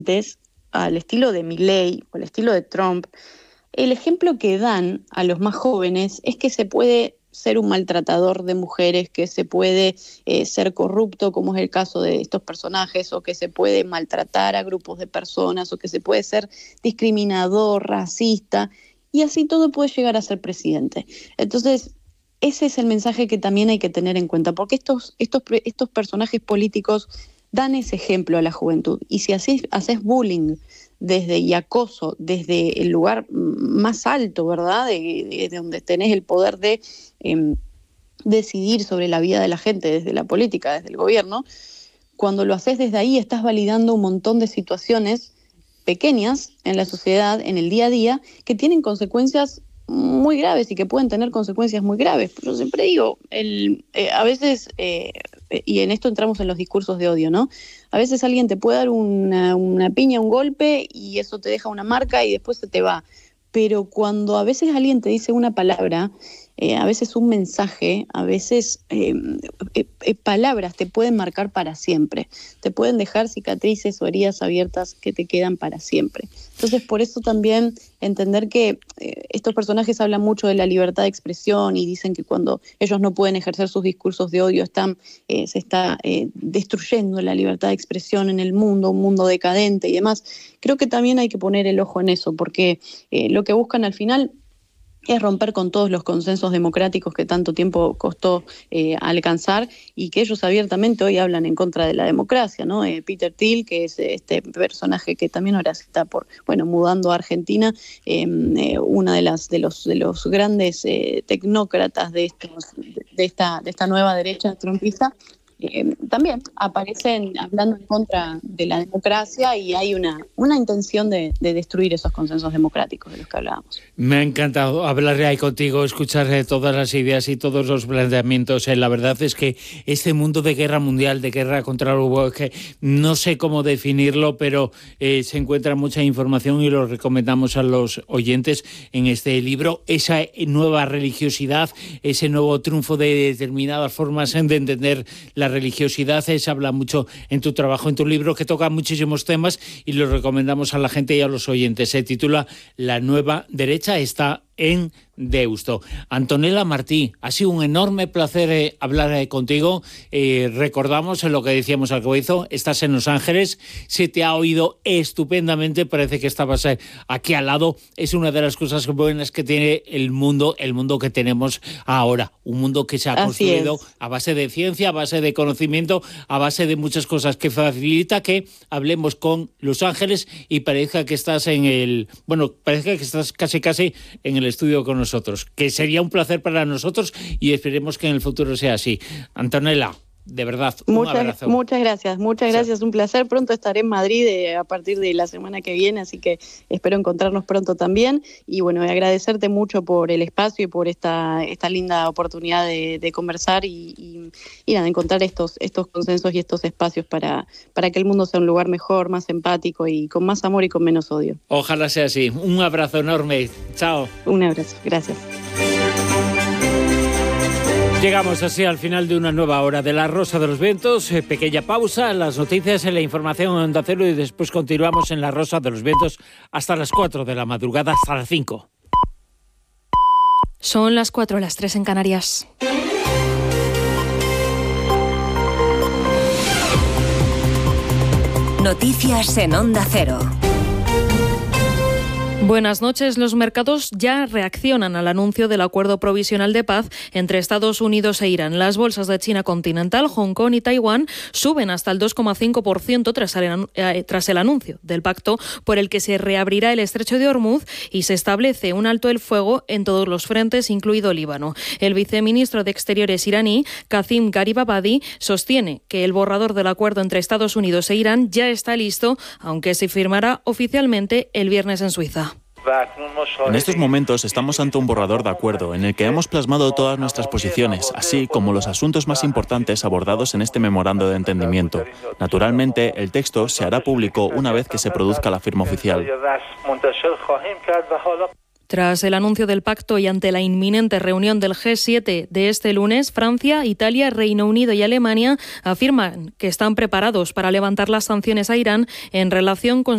al estilo de Milei o al estilo de Trump, el ejemplo que dan a los más jóvenes es que se puede ser un maltratador de mujeres, que se puede ser corrupto, como es el caso de estos personajes, o que se puede maltratar a grupos de personas, o que se puede ser discriminador, racista, y así todo puede llegar a ser presidente. Entonces, ese es el mensaje que también hay que tener en cuenta, porque estos personajes políticos dan ese ejemplo a la juventud. Y si así haces bullying y acoso desde el lugar más alto, ¿verdad? De donde tenés el poder de decidir sobre la vida de la gente, desde la política, desde el gobierno, cuando lo haces desde ahí estás validando un montón de situaciones pequeñas en la sociedad, en el día a día, que tienen consecuencias muy graves y que pueden tener consecuencias muy graves. Yo siempre digo, a veces, y en esto entramos en los discursos de odio, ¿no? A veces alguien te puede dar una piña, un golpe, y eso te deja una marca y después se te va. Pero cuando a veces alguien te dice una palabra, a veces un mensaje, a veces palabras te pueden marcar para siempre, te pueden dejar cicatrices o heridas abiertas que te quedan para siempre. Entonces, por eso también entender que estos personajes hablan mucho de la libertad de expresión y dicen que cuando ellos no pueden ejercer sus discursos de odio se está destruyendo la libertad de expresión en el mundo, un mundo decadente y demás. Creo que también hay que poner el ojo en eso, porque lo que buscan al final es romper con todos los consensos democráticos que tanto tiempo costó alcanzar, y que ellos abiertamente hoy hablan en contra de la democracia, ¿no? Peter Thiel, que es este personaje que también ahora se está mudando a Argentina, una de los grandes tecnócratas de esta nueva derecha trumpista. También aparecen hablando en contra de la democracia, y hay una intención de destruir esos consensos democráticos de los que hablábamos. Me ha encantado hablar ahí contigo, escuchar todas las ideas y todos los planteamientos. La verdad es que este mundo de guerra mundial, de guerra contra el que no sé cómo definirlo, pero se encuentra mucha información y lo recomendamos a los oyentes en este libro. Esa nueva religiosidad, ese nuevo triunfo de determinadas formas de entender la religiosidad, se habla mucho en tu trabajo, en tu libro, que toca muchísimos temas y lo recomendamos a la gente y a los oyentes. Se titula La nueva derecha, está en Deusto. Antonella Martí, ha sido un enorme placer hablar contigo. Recordamos lo que decíamos al comienzo, estás en Los Ángeles, se te ha oído estupendamente, parece que estabas aquí al lado. Es una de las cosas buenas que tiene el mundo que tenemos ahora, un mundo que se ha construido a base de ciencia, a base de conocimiento, a base de muchas cosas, que facilita que hablemos con Los Ángeles y parezca que estás casi en el estudio con nosotros, que sería un placer para nosotros y esperemos que en el futuro sea así. Antonella, de verdad, un abrazo. Muchas gracias, un placer. Pronto estaré en Madrid a partir de la semana que viene, así que espero encontrarnos pronto también. Y bueno, agradecerte mucho por el espacio y por esta linda oportunidad de conversar y nada, encontrar estos consensos y estos espacios para que el mundo sea un lugar mejor, más empático y con más amor y con menos odio. Ojalá sea así. Un abrazo enorme. Chao. Un abrazo. Gracias. Llegamos así al final de una nueva hora de La Rosa de los Vientos. Pequeña pausa, las noticias, la información en Onda Cero y después continuamos en La Rosa de los Vientos hasta las 4 de la madrugada, hasta las 5. Son las 4, las 3 en Canarias. Noticias en Onda Cero. Buenas noches. Los mercados ya reaccionan al anuncio del acuerdo provisional de paz entre Estados Unidos e Irán. Las bolsas de China continental, Hong Kong y Taiwán suben hasta el 2,5% tras el anuncio del pacto por el que se reabrirá el estrecho de Hormuz y se establece un alto el fuego en todos los frentes, incluido Líbano. El viceministro de Exteriores iraní, Qasem Gharibabadi, sostiene que el borrador del acuerdo entre Estados Unidos e Irán ya está listo, aunque se firmará oficialmente el viernes en Suiza. En estos momentos estamos ante un borrador de acuerdo en el que hemos plasmado todas nuestras posiciones, así como los asuntos más importantes abordados en este memorando de entendimiento. Naturalmente, el texto se hará público una vez que se produzca la firma oficial. Tras el anuncio del pacto y ante la inminente reunión del G7 de este lunes, Francia, Italia, Reino Unido y Alemania afirman que están preparados para levantar las sanciones a Irán en relación con